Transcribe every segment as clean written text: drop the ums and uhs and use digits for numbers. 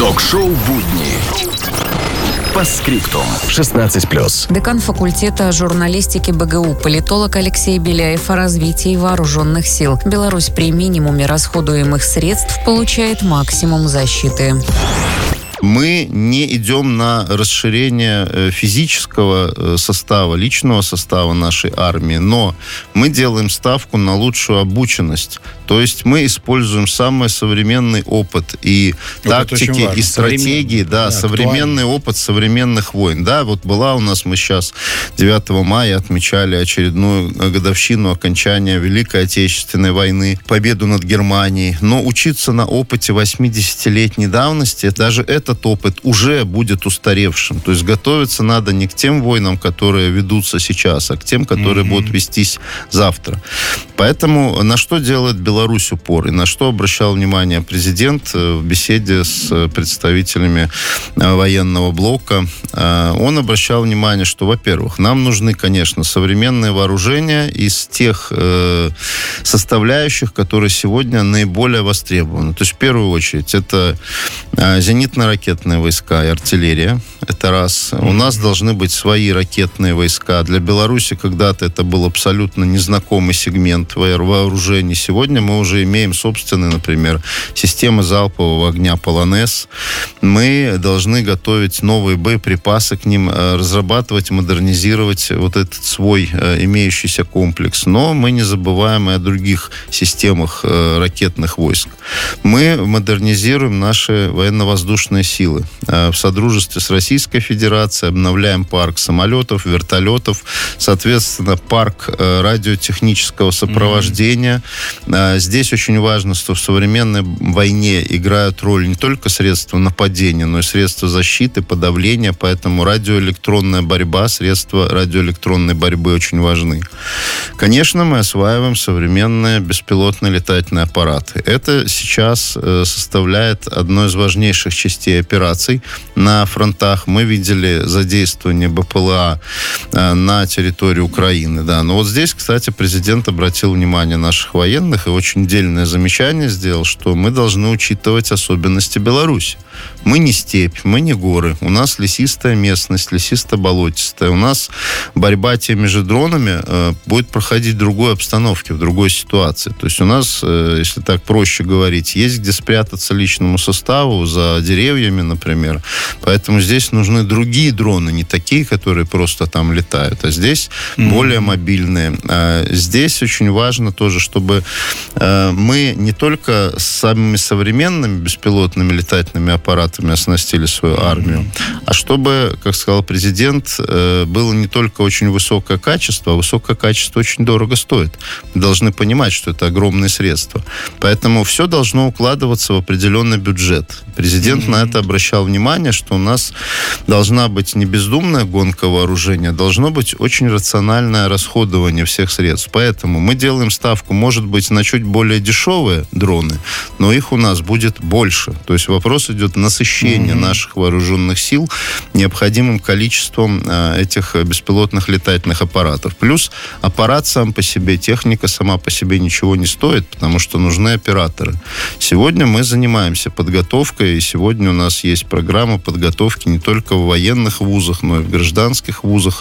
Ток-шоу «Будни». По скриптум. 16+. Декан факультета журналистики БГУ, политолог Алексей Беляев о развитии вооруженных сил. Беларусь при минимуме расходуемых средств получает максимум защиты. Мы не идем на расширение физического состава, личного состава нашей армии, но мы делаем ставку на лучшую обученность. То есть мы используем самый современный опыт и тактики, и стратегии, современный опыт современных войн. Да, вот была у нас, мы сейчас 9 мая отмечали очередную годовщину окончания Великой Отечественной войны, победу над Германией. Но учиться на опыте 80-летней давности, даже этот опыт уже будет устаревшим. То есть готовиться надо не к тем войнам, которые ведутся сейчас, а к тем, которые будут вестись завтра. Поэтому на что делает Беларусь упор и на что обращал внимание президент в беседе с представителями военного блока? Он обращал внимание, что, во-первых, нам нужны, конечно, современные вооружения из тех составляющих, которые сегодня наиболее востребованы. То есть, в первую очередь, это зенитно-ракетные войска и артиллерия. Это раз. У нас должны быть свои ракетные войска. Для Беларуси когда-то это был абсолютно незнакомый сегмент вооружений. Сегодня мы уже имеем собственные, например, системы залпового огня «Полонез». Мы должны готовить новые боеприпасы к ним, разрабатывать, модернизировать вот этот свой имеющийся комплекс. Но мы не забываем и о других системах ракетных войск. Мы модернизируем наши военно-воздушные силы. В содружестве с Российской Федерацией обновляем парк самолетов, вертолетов, соответственно, парк радиотехнического сопровождения. Здесь очень важно, что в современной войне играют роль не только средства нападения, но и средства защиты, подавления, поэтому радиоэлектронная борьба, средства радиоэлектронной борьбы очень важны. Конечно, мы осваиваем современные беспилотные летательные аппараты. Это сейчас составляет одну из важнейших частей операций на фронтах. Мы видели задействование БПЛА на территории Украины. Да. Но вот здесь, кстати, президент обратил внимание наших военных и очень дельное замечание сделал, что мы должны учитывать особенности Беларуси. Мы не степь, мы не горы. У нас лесистая местность, лесисто-болотистая. У нас борьба теми же дронами будет проходить в другой обстановке, в другой ситуации. То есть у нас, если так проще говорить, есть где спрятаться личному составу за деревьями, например. Поэтому здесь нужны другие дроны, не такие, которые просто там летают, а здесь более мобильные. Здесь очень важно тоже, чтобы мы не только самыми современными беспилотными летательными аппаратами оснастили свою армию, а чтобы, как сказал президент, было не только очень высокое качество, а высокое качество очень дорого стоит. Мы должны понимать, что это огромные средства. Поэтому все должно укладываться в определенный бюджет. Президент на это обращал внимание, что у нас должна быть не бездумная гонка вооружения, должно быть очень рациональное расходование всех средств. Поэтому мы делаем ставку, может быть, на чуть более дешевые дроны, но их у нас будет больше. То есть вопрос идет насыщения наших вооруженных сил необходимым количеством этих беспилотных летательных аппаратов. Плюс аппарат сам по себе, техника сама по себе ничего не стоит, потому что нужны операторы. Сегодня мы занимаемся подготовкой, и сегодня у нас есть программа подготовки не только в военных вузах, но и в гражданских вузах.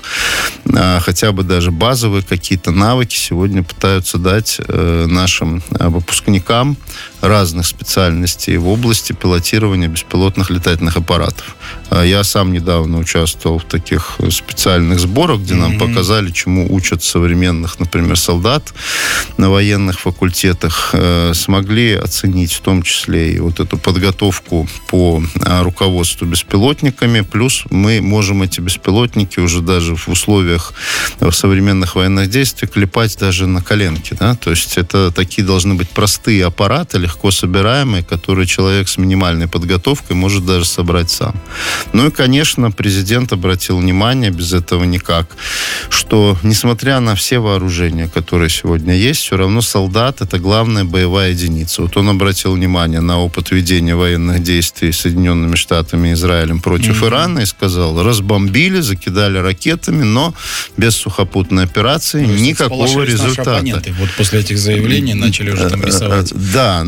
Хотя бы даже базовые какие-то навыки сегодня пытаются дать нашим выпускникам разных специальностей в области пилотирования беспилотных летательных аппаратов. Я сам недавно участвовал в таких специальных сборах, где нам показали, чему учат современных, например, солдат на военных факультетах. Смогли оценить в том числе и вот эту подготовку по руководству беспилотниками. Плюс мы можем эти беспилотники уже даже в условиях современных военных действий клепать даже на коленке. Да? То есть это такие должны быть простые аппараты, легко собираемые, которые человек с минимальной подготовкой может даже собрать сам. Ну и, конечно, президент обратил внимание, без этого никак, что, несмотря на все вооружения, которые сегодня есть, все равно солдат — это главная боевая единица. Вот он обратил внимание на опыт ведения военных действий Соединенными Штатами и Израилем против Ирана и сказал, разбомбили, закидали ракетами, но без сухопутной операции никакого результата. Вот после этих заявлений начали уже там рисовать. Да,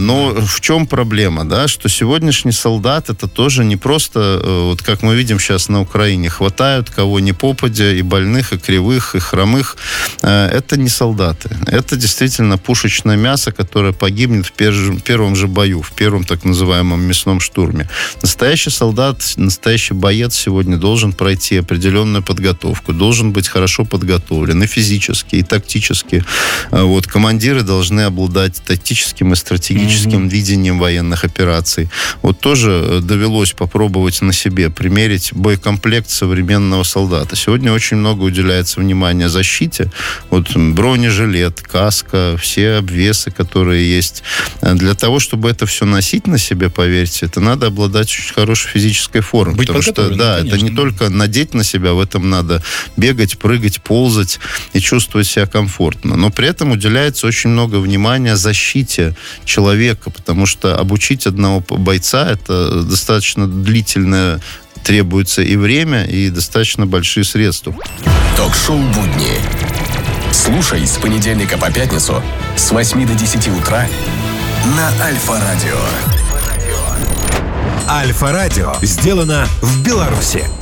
Но в чем проблема, да, что сегодняшний солдат это тоже не просто, вот как мы видим сейчас на Украине, хватают кого ни попадя, и больных, и кривых, и хромых. Это не солдаты. Это действительно пушечное мясо, которое погибнет в первом же бою, в первом так называемом мясном штурме. Настоящий солдат, настоящий боец сегодня должен пройти определенную подготовку, должен быть хорошо подготовлен и физически, и тактически. Вот, командиры должны обладать тактическим и стратегическим видением военных операций. Вот тоже довелось попробовать на себе примерить боекомплект современного солдата. Сегодня очень много уделяется внимания защите. Вот бронежилет, каска, все обвесы, которые есть. Для того, чтобы это все носить на себе, поверьте, это надо обладать очень хорошей физической формой. Потому что, да, конечно, это не только надеть на себя, в этом надо бегать, прыгать, ползать и чувствовать себя комфортно. Но при этом уделяется очень много внимания защите человека, потому что обучить одного бойца это достаточно длительное требуется и время, и достаточно большие средства. Ток-шоу «Будни». Слушай с понедельника по пятницу с 8 до 10 утра на Альфа-радио. Альфа-радио сделано в Беларуси.